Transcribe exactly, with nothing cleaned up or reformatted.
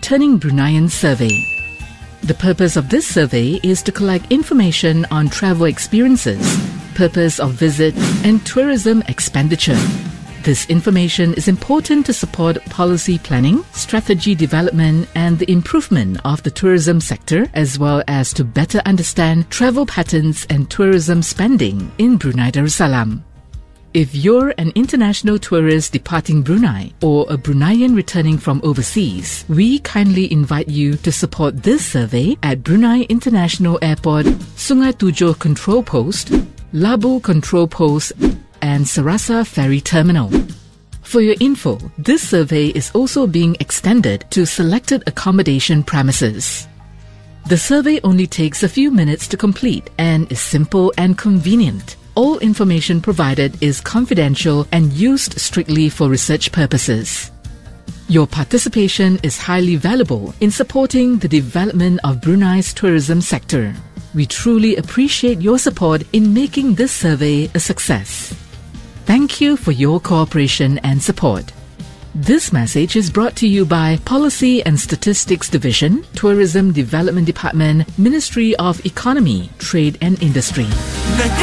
Returning Bruneian Survey. The purpose of this survey is to collect information on travel experiences, purpose of visit, and tourism expenditure. This information is important to support policy planning, strategy development, and the improvement of the tourism sector, as well as to better understand travel patterns and tourism spending in Brunei Darussalam. If you're an international tourist departing Brunei or a Bruneian returning from overseas, we kindly invite you to support this survey at Brunei International Airport, Sungai Tujuh Control Post, Labu Control Post, and Sarasa Ferry Terminal. For your info, this survey is also being extended to selected accommodation premises. The survey only takes a few minutes to complete and is simple and convenient. All information provided is confidential and used strictly for research purposes. Your participation is highly valuable in supporting the development of Brunei's tourism sector. We truly appreciate your support in making this survey a success. Thank you for your cooperation and support. This message is brought to you by Policy and Statistics Division, Tourism Development Department, Ministry of Economy, Trade and Industry.